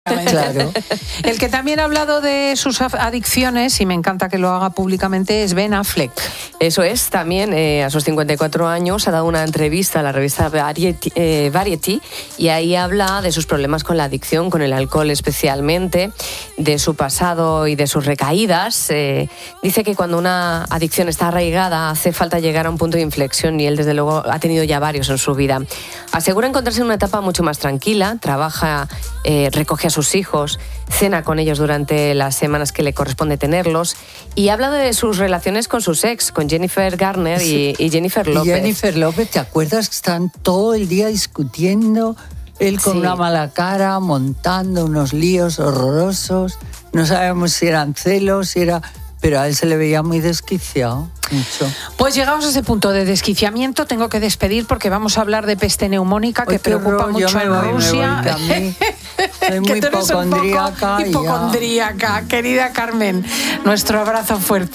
Claro. El que también ha hablado de sus adicciones, y me encanta que lo haga públicamente, es Ben Affleck. Eso es, también a sus 54 años ha dado una entrevista a la revista Variety y ahí habla de sus problemas con la adicción, con el alcohol especialmente, de su pasado y de sus recaídas. Dice que cuando una adicción está arraigada hace falta llegar a un punto de inflexión y él desde luego ha tenido ya varios en su vida. Asegura encontrarse en una etapa mucho más tranquila, trabaja, recoge a sus hijos, cena con ellos durante las semanas que le corresponde tenerlos y habla de sus relaciones con sus ex, con Jennifer Garner y Jennifer López. Y Jennifer López, ¿te acuerdas que están todo el día discutiendo? Él con una mala cara, montando unos líos horrorosos. No sabemos si eran celos, si era... Pero a él se le veía muy desquiciado, mucho. Pues llegados a ese punto de desquiciamiento, tengo que despedir porque vamos a hablar de peste neumónica que preocupa mucho en Rusia. Soy muy hipocondríaca. Hipocondríaca, querida Carmen. Nuestro abrazo fuerte.